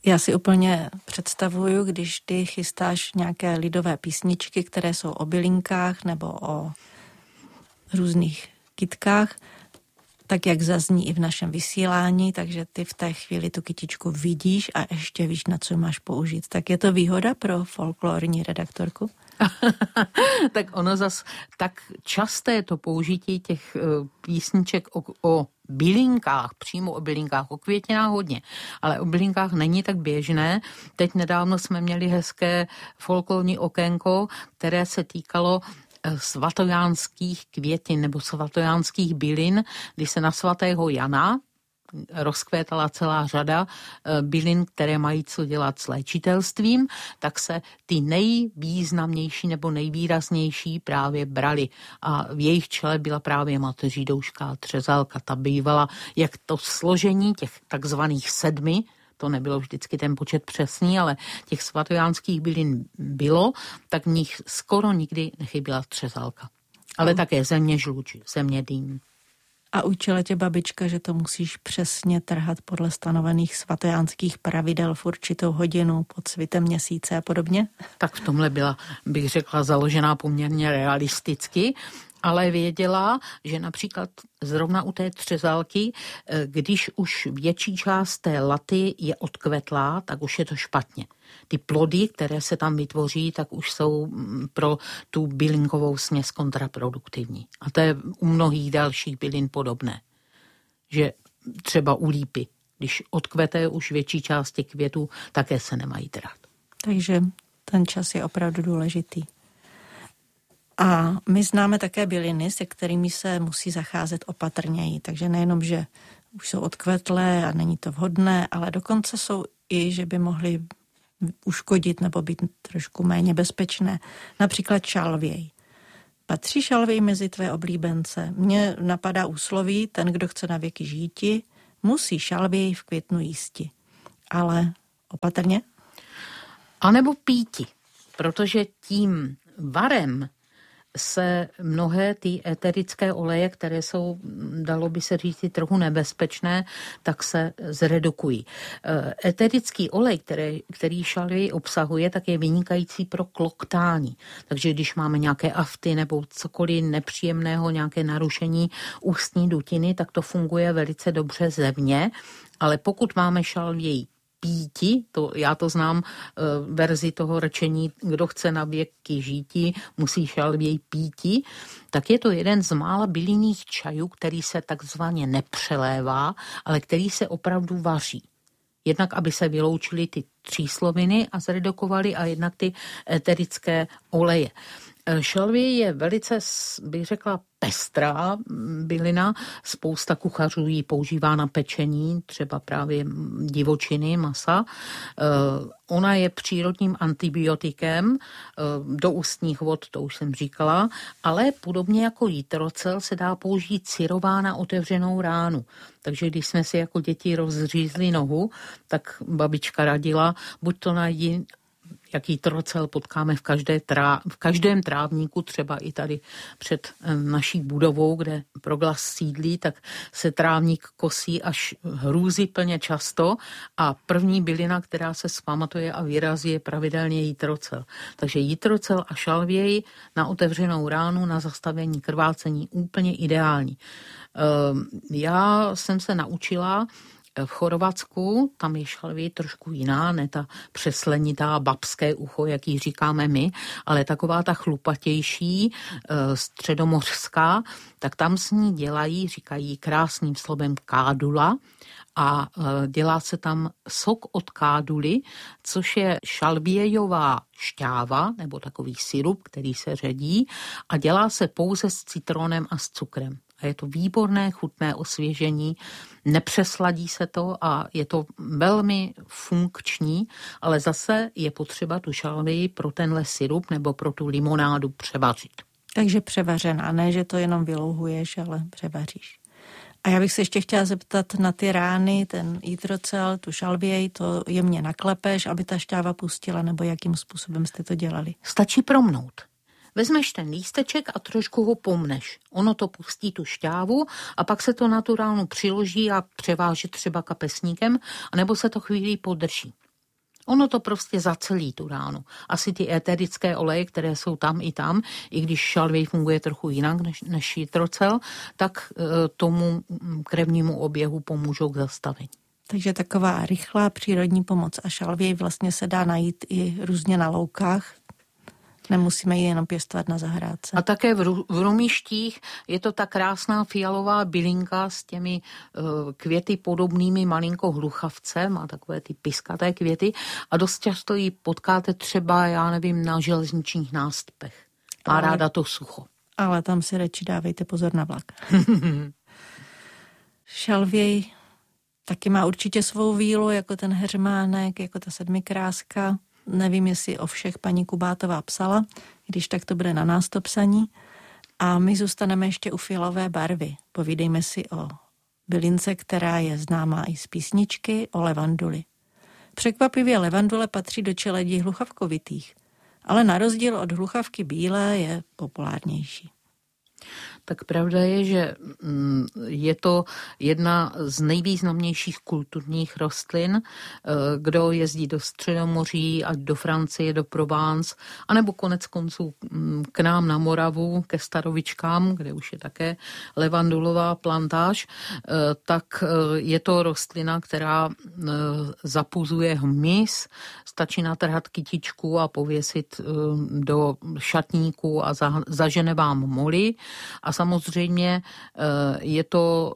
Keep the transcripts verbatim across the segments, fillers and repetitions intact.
Já si úplně představuju, když ty chystáš nějaké lidové písničky, které jsou o bylinkách nebo o různých kytkách, tak jak zazní i v našem vysílání, takže ty v té chvíli tu kytičku vidíš a ještě víš, na co máš použít. Tak je to výhoda pro folklorní redaktorku? Tak ono zas tak časté to použití těch písniček o, o bylinkách, přímo o bylinkách, o květinách hodně, ale o bylinkách není tak běžné. Teď nedávno jsme měli hezké folklorní okénko, které se týkalo svatojánských květin nebo svatojánských bylin, kdy se na svatého Jana rozkvétala celá řada bylin, které mají co dělat s léčitelstvím, tak se ty nejvýznamnější nebo nejvýraznější právě brali. A v jejich čele byla právě mateří doušká třezalka. Ta bývala, jak to složení těch takzvaných sedmi, to nebylo vždycky ten počet přesný, ale těch svatojánských bylin bylo, tak v nich skoro nikdy nechyběla třezalka. Ale no. Také země žluč, země dým. A učila tě babička, že to musíš přesně trhat podle stanovených svatojánských pravidel v určitou hodinu pod svitem měsíce a podobně? Tak v tomhle byla, bych řekla, založená poměrně realisticky, ale věděla, že například zrovna u té třezalky, když už větší část té laty je odkvetlá, tak už je to špatně. Ty plody, které se tam vytvoří, tak už jsou pro tu bylinkovou směs kontraproduktivní. A to je u mnohých dalších bylin podobné. Že třeba u lípy, když odkvete už větší část těch květů, také se nemají trhat. Takže ten čas je opravdu důležitý. A my známe také byliny, se kterými se musí zacházet opatrněji. Takže nejenom, že už jsou odkvetlé a není to vhodné, ale dokonce jsou i, že by mohly uškodit nebo být trošku méně bezpečné. Například šalvěj. Patří šalvěj mezi tvé oblíbence? Mně napadá úsloví, ten, kdo chce na věky žíti, musí šalvěj v květnu jísti. Ale opatrně? A nebo píti, protože tím varem se mnohé ty eterické oleje, které jsou, dalo by se říct, trochu nebezpečné, tak se zredukují. Eterický olej, který, který šalvěj obsahuje, tak je vynikající pro kloktání. Takže když máme nějaké afty nebo cokoliv nepříjemného, nějaké narušení ústní dutiny, tak to funguje velice dobře zevně, ale pokud máme šalvěj píti, to, já to znám e, verzi toho rečení, kdo chce na věky žíti, musí šalvěj píti, tak je to jeden z mála bylinných čajů, který se takzvaně nepřelévá, ale který se opravdu vaří. Jednak, aby se vyloučily ty třísloviny a zredukovaly, a jednak ty eterické oleje. Šalvěj je velice, bych řekla, pestrá bylina. Spousta kuchařů ji používá na pečení, třeba právě divočiny, masa. Ona je přírodním antibiotikem do ústních vod, to už jsem říkala, ale podobně jako jitrocel se dá použít syrová na otevřenou ránu. Takže když jsme si jako děti rozřízli nohu, tak babička radila, buď to najdi, jaký trocel potkáme v, každé trá, v každém trávníku, třeba i tady před naší budovou, kde Proglas sídlí, tak se trávník kosí až hrůzyplně často a první bylina, která se zpamatuje a vyrazí, je pravidelně jitrocel. Takže jitrocel a šalvěj na otevřenou ránu, na zastavení krvácení úplně ideální. Já jsem se naučila v Chorvatsku, tam je šalvěj trošku jiná, ne ta přeslenitá babské ucho, jak ji říkáme my, ale taková ta chlupatější, středomořská, tak tam s ní dělají, říkají krásným slovem kádula, a dělá se tam sok od káduly, což je šalvějová šťáva, nebo takový sirup, který se ředí, a dělá se pouze s citronem a s cukrem. A je to výborné, chutné osvěžení, nepřesladí se to a je to velmi funkční, ale zase je potřeba tu šalvěj pro tenhle sirup nebo pro tu limonádu převařit. Takže převařená, ne, že to jenom vylouhuješ, ale převaříš. A já bych se ještě chtěla zeptat na ty rány, ten jitrocel, tu šalvěj, to jemně naklepeš, aby ta šťáva pustila, nebo jakým způsobem jste to dělali? Stačí promnout. Vezmeš ten lísteček a trošku ho pomneš. Ono to pustí tu šťávu a pak se to na tu ránu přiloží a převáží třeba kapesníkem, anebo se to chvíli podrží. Ono to prostě zacelí tu ránu. Asi ty eterické oleje, které jsou tam i tam, i když šalvěj funguje trochu jinak než, než jitrocel, tak e, tomu krevnímu oběhu pomůžou k zastavení. Takže taková rychlá přírodní pomoc a šalvěj vlastně se dá najít i různě na loukách. Nemusíme ji jenom pěstovat na zahrádce. A také v, ru, v Rumištích je to ta krásná fialová bylinka s těmi uh, květy podobnými malinko hluchavce, má takové ty piskaté květy a dost často ji potkáte třeba, já nevím, na železničních nástpech. Má ale, ráda to sucho. Ale tam si radši dávejte pozor na vlak. Šalvěj taky má určitě svou vílu, jako ten heřmánek, jako ta sedmikráska. Nevím, jestli o všech paní Kubátová psala, když tak to bude na nás to psaní. A my zůstaneme ještě u fialové barvy. Povídejme si o bylince, která je známá i z písničky, o levanduli. Překvapivě levandule patří do čeledí hluchavkovitých, ale na rozdíl od hluchavky bílé je populárnější. Tak pravda je, že je to jedna z nejvýznamnějších kulturních rostlin. Kdo jezdí do Středomoří, ať do Francie, do Provence, anebo konec konců k nám na Moravu, ke Starovičkám, kde už je také levandulová plantáž, tak je to rostlina, která zapuzuje hmyz, stačí natrhat kytičku a pověsit do šatníku a zažene vám moly. A samozřejmě je to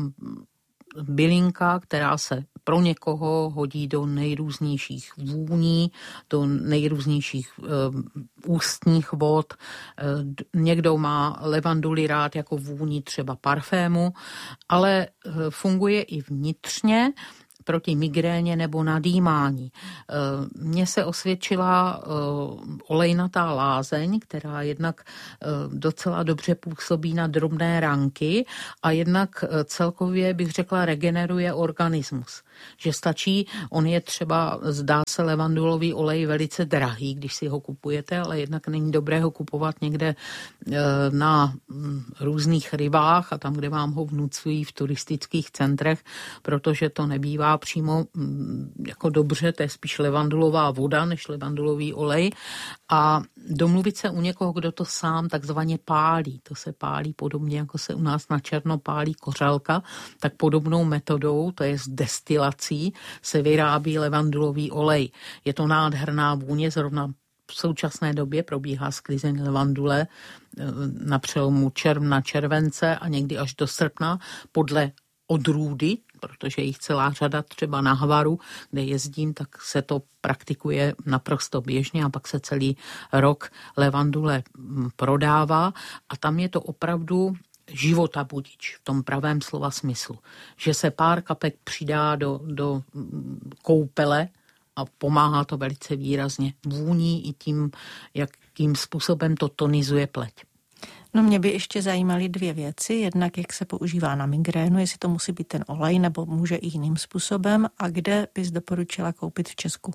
bylinka, která se pro někoho hodí do nejrůznějších vůní, do nejrůznějších ústních vod. Někdo má levanduli rád jako vůni třeba parfému, ale funguje i vnitřně proti migréně nebo nadýmání. Mně se osvědčila olejnatá lázeň, která jednak docela dobře působí na drobné ranky a jednak celkově bych řekla regeneruje organismus. Že stačí, on je třeba, zdá se levandulový olej velice drahý, když si ho kupujete, ale jednak není dobré ho kupovat někde na různých rybách a tam, kde vám ho vnucují v turistických centrech, protože to nebývá přímo jako dobře, to je spíš levandulová voda než levandulový olej a domluvit se u někoho, kdo to sám takzvaně pálí. To se pálí podobně, jako se u nás na černo pálí kořalka, tak podobnou metodou, to je s destilací, se vyrábí levandulový olej. Je to nádherná vůně, zrovna v současné době probíhá sklizeň levandule na přelomu června, července a někdy až do srpna podle odrůdy, protože jich celá řada třeba na Hvaru, kde jezdím, tak se to praktikuje naprosto běžně a pak se celý rok levandule prodává a tam je to opravdu života budič v tom pravém slova smyslu. Že se pár kapek přidá do, do koupele a pomáhá to velice výrazně vůní i tím, jakým způsobem to tonizuje pleť. No mě by ještě zajímaly dvě věci. Jednak, jak se používá na migrénu, jestli to musí být ten olej, nebo může i jiným způsobem. A kde bys doporučila koupit v Česku?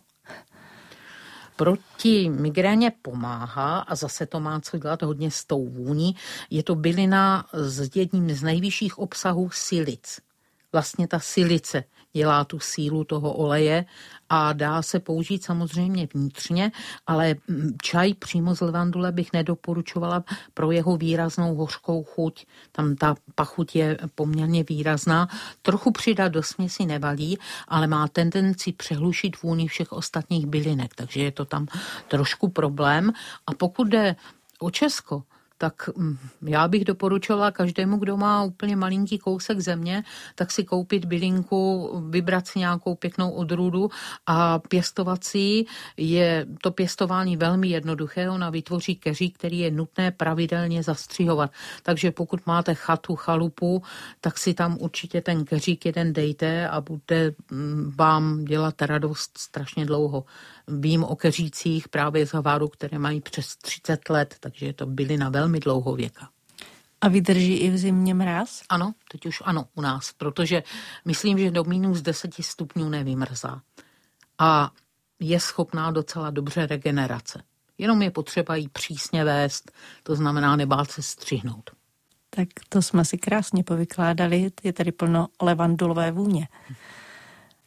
Proti migréně pomáhá a zase to má co dělat hodně s tou vůní. Je to bylina s jedním z nejvyšších obsahů silic. Vlastně ta silice dělá tu sílu toho oleje a dá se použít samozřejmě vnitřně, ale čaj přímo z levandule bych nedoporučovala pro jeho výraznou hořkou chuť. Tam ta pachuť je poměrně výrazná. Trochu přidat do směsi nevadí, ale má tendenci přehlušit vůni všech ostatních bylinek, takže je to tam trošku problém. A pokud jde o Česko, tak já bych doporučovala každému, kdo má úplně malinký kousek země, tak si koupit bylinku, vybrat si nějakou pěknou odrůdu a pěstovat si. Je to pěstování velmi jednoduché, ona vytvoří keřík, který je nutné pravidelně zastřihovat. Takže pokud máte chatu, chalupu, tak si tam určitě ten keřík jeden dejte a bude vám dělat radost strašně dlouho. Vím o keřících právě z Hvaru, které mají přes třicet let, takže je to bylina velmi dlouhověká. A vydrží i v zimě mráz? Ano, teď už ano u nás, protože myslím, že do minus deseti stupňů nevymrzá. A je schopná docela dobře regenerace. Jenom je potřeba jí přísně vést, to znamená nebát se střihnout. Tak to jsme si krásně povykládali, je tady plno levandulové vůně.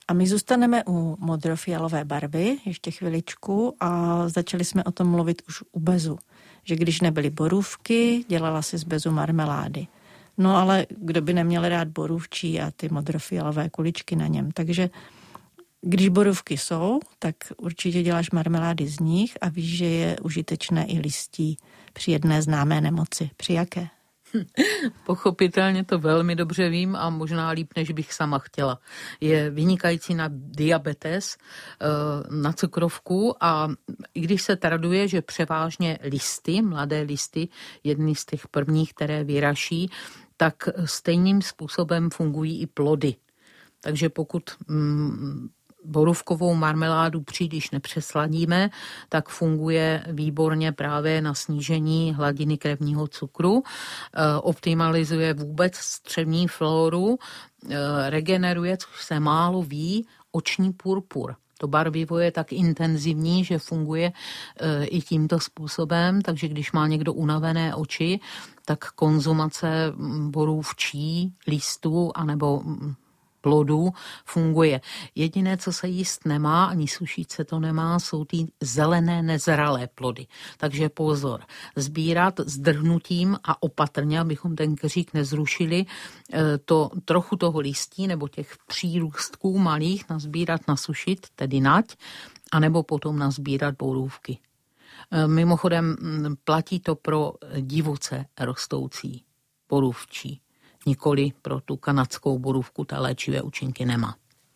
A my zůstaneme u modrofialové barvy ještě chviličku a začali jsme o tom mluvit už u bezu. Že když nebyly borůvky, dělala si z bezu marmelády. No ale kdo by neměl rád borůvčí a ty modrofialové kuličky na něm. Takže když borůvky jsou, tak určitě děláš marmelády z nich a víš, že je užitečné i listí při jedné známé nemoci. Při jaké? Pochopitelně to velmi dobře vím a možná líp, než bych sama chtěla. Je vynikající na diabetes, na cukrovku a i když se traduje, že převážně listy, mladé listy, jedny z těch prvních, které vyraší, tak stejným způsobem fungují i plody. Takže pokud mm, borůvkovou marmeládu příliš nepřesladíme, tak funguje výborně právě na snížení hladiny krevního cukru, optimalizuje vůbec střevní floru, regeneruje, což se málo ví, oční purpur. To barvivo je tak intenzivní, že funguje i tímto způsobem, takže když má někdo unavené oči, tak konzumace borůvčí, listů anebo plodů funguje. Jediné, co se jíst nemá, ani sušit se to nemá, jsou ty zelené nezralé plody. Takže pozor, sbírat s drhnutím a opatrně, abychom ten keřík nezrušili, to trochu toho listí nebo těch přírůstků malých nazbírat, nasušit, tedy nať, anebo potom nazbírat borůvky. Mimochodem platí to pro divoce rostoucí borůvčí. Nikoli pro tu kanadskou borůvku, ta léčivé účinky nemá.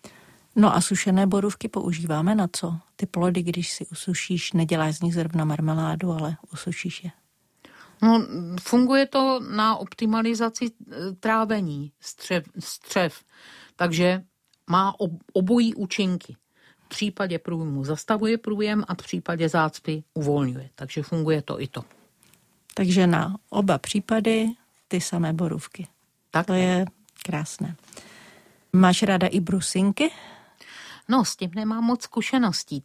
No a sušené borůvky používáme na co? Ty plody, když si usušíš, neděláš z nich zrovna marmeládu, ale usušíš je. No, funguje to na optimalizaci trávení střev, střev. Takže má obojí účinky. V případě průjmu zastavuje průjem a v případě zácpy uvolňuje. Takže funguje to i to. Takže na oba případy ty samé borůvky. Tak. To je krásné. Máš ráda i brusinky? No, s tím nemám moc zkušeností.